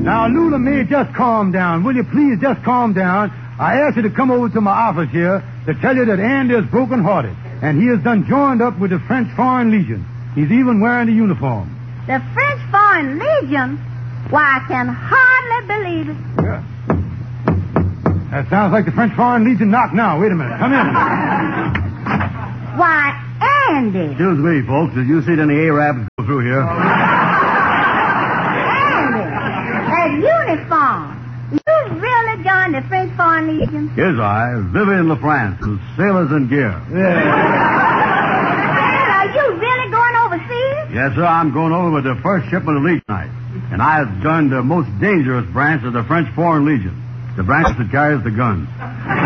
Now, Lula May, just calm down. Will you please just calm down? I asked you to come over to my office here to tell you that Andy is broken-hearted, and he has done joined up with the French Foreign Legion. He's even wearing the uniform. The French Foreign Legion? Why, I can hardly believe it. Yeah. That sounds like the French Foreign Legion knock now. Wait a minute. Come in. Why, Andy. Excuse me, folks. Did you see any Arabs go through here? Andy, that uniform. You really joined the French Foreign Legion? Yes, I. Vivian LaFrance, who's sailors in gear. Well, are you really going overseas? Yes, sir. I'm going over with the first shipment of Legion tonight. And I have joined the most dangerous branch of the French Foreign Legion. The branch that carries the guns. Oh,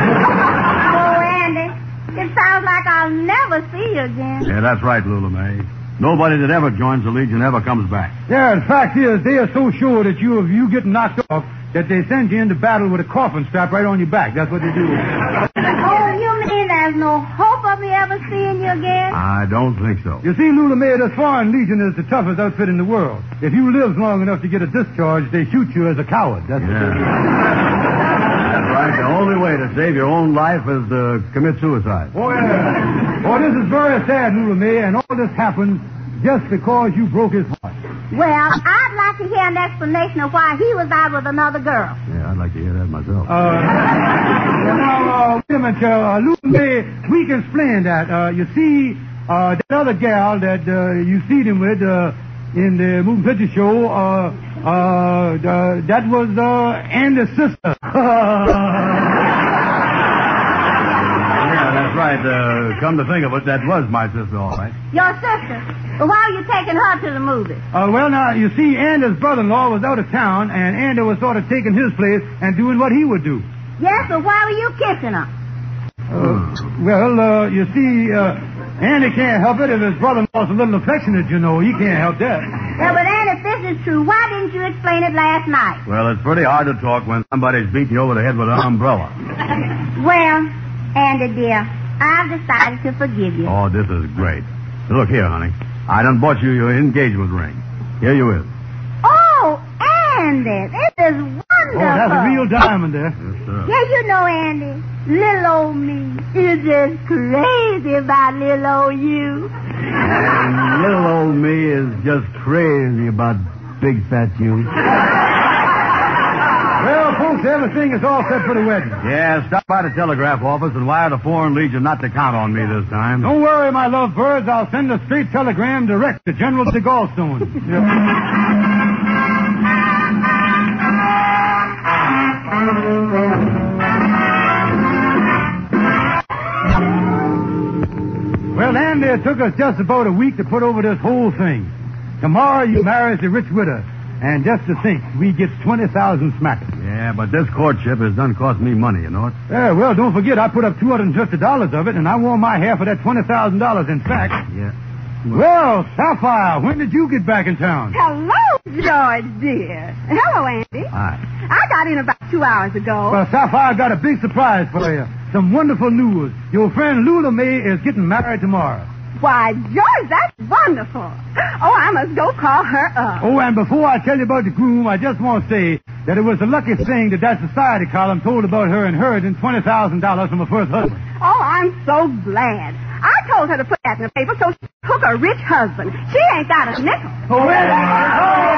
Andy, it sounds like I'll never see you again. Yeah, that's right, Lula May. Nobody that ever joins the Legion ever comes back. Yeah, the fact is, they are so sure that you get knocked off that they send you into battle with a coffin strapped right on your back. That's what they do. Oh, you mean there's no hope of me ever seeing you again? I don't think so. You see, Lula May, the Foreign Legion is the toughest outfit in the world. If you live long enough to get a discharge, they shoot you as a coward. That's what they do. That's right. The only way to save your own life is to commit suicide. Oh, yeah. Oh, this is very sad, Lula May, and all this happened just because you broke his heart. Well, I'd like to hear an explanation of why he was out with another girl. Yeah, I'd like to hear that myself. Now, wait a minute, Lula May, we can explain that. You see, that other gal that you seen him with in the moving picture show, that was Andy's sister. Yeah, that's right. Come to think of it, that was my sister, all right. Your sister? Well, why are you taking her to the movies? Well, now, you see, Andy's brother-in-law was out of town, and Andy was sort of taking his place and doing what he would do. Yes, but why were you kissing her? You see, Andy can't help it if his brother-in-law's a little affectionate, you know. He can't help that. Well, but Andy, if this is true, why didn't you explain it last night? Well, it's pretty hard to talk when somebody's beating you over the head with an umbrella. Well, Andy, dear, I've decided to forgive you. Oh, this is great. Look here, honey. I done bought you your engagement ring. Here you is. Oh, Andy, this is wonderful. Oh, that's a real diamond there. Yes, sir. Yeah, you know, Andy, little old me is just crazy about little old you. And little old me is just crazy about big fat you. Well, folks, everything is all set for the wedding. Yeah, stop by the telegraph office and wire the Foreign Legion not to count on me this time. Don't worry, my love birds. I'll send a straight telegram direct to General de Gallstone. Well, Andy, it took us just about a week to put over this whole thing. Tomorrow you marries the rich widow. And just to think, we get 20,000 smackers. Yeah, but this courtship has done cost me money, you know it? Yeah, well, don't forget, I put up $250 of it, and I won my half of that $20,000 in fact. Yeah. Well, Sapphire, when did you get back in town? Hello, George, dear. Hello, Andy. Hi. I got in about 2 hours ago. Well, Sapphire, I got a big surprise for you. Some wonderful news. Your friend Lula May is getting married tomorrow. Why, George, that's wonderful. Oh, I must go call her up. Oh, and before I tell you about the groom, I just want to say that it was the lucky thing that society column told about her inheriting $20,000 from her first husband. Oh, I'm so glad. I told her to put that in the paper so she took a rich husband. She ain't got a nickel. Oh, really?